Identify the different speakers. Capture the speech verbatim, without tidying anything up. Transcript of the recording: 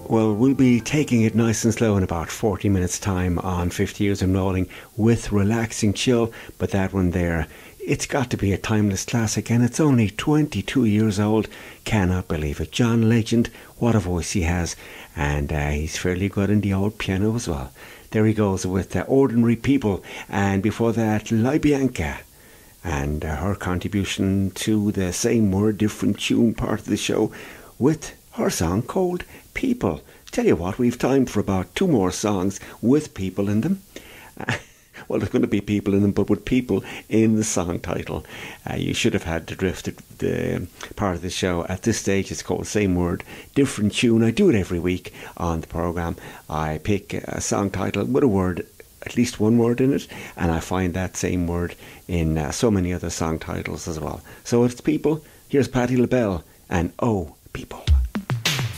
Speaker 1: Well, we'll be taking it nice and slow in about forty minutes time on fifty Years and Rolling with Relaxing Chill, but that one there, it's got to be a timeless classic, and it's only twenty-two years old. Cannot believe it. John Legend, what a voice he has, and uh, he's fairly good in the old piano as well. There he goes with uh, Ordinary People, and before that, La Bianca, and uh, her contribution to the Same Word, Different Tune part of the show with her song called People. Tell you what, we've time for about two more songs with people in them. Uh, well, there's going to be people in them, but with people in the song title. Uh, you should have had the drift of the part of the show. At this stage, it's called Same Word, Different Tune. I do it every week on the programme. I pick a song title with a word, at least one word in it, and I find that same word in uh, so many other song titles as well. So it's people. Here's Patti LaBelle and Oh, People.